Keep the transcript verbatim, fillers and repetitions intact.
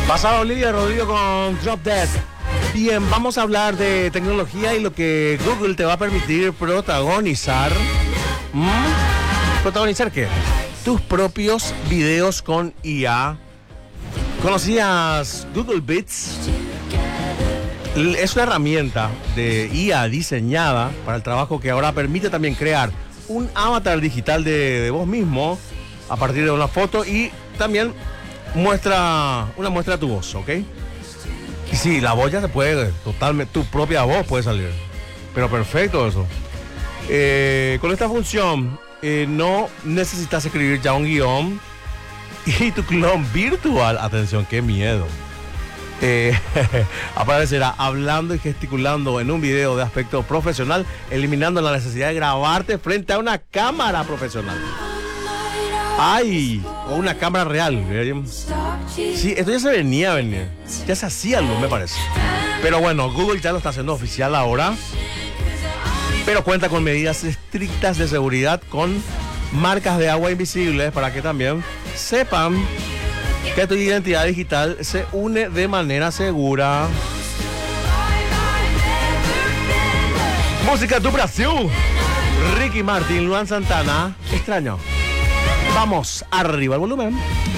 Pasaba Olivia Rodrigo con Drop Dead. Bien, vamos a hablar de tecnología y lo que Google te va a permitir protagonizar. ¿Mm? ¿Protagonizar qué? Tus propios videos con I A. ¿Conocías Google Bits? Es una herramienta de I A diseñada para el trabajo que ahora permite también crear un avatar digital de, de vos mismo a partir de una foto y también muestra una muestra de tu voz, ¿ok? Y sí, la voz ya se puede, totalmente, tu propia voz puede salir. Pero perfecto eso. Eh, con esta función eh, no necesitas escribir ya un guión y tu clon virtual, atención, qué miedo. Eh, aparecerá hablando y gesticulando en un video de aspecto profesional, eliminando la necesidad de grabarte frente a una cámara profesional. ¡Ay! O una cámara real. Sí, esto ya se venía a venir. Ya se hacía algo, me parece. Pero bueno, Google ya lo está haciendo oficial ahora. Pero cuenta con medidas estrictas de seguridad con marcas de agua invisibles para que también sepan que tu identidad digital se une de manera segura. Música do Brasil. Ricky Martin, Luan Santana. Extraño. Vamos, arriba el volumen.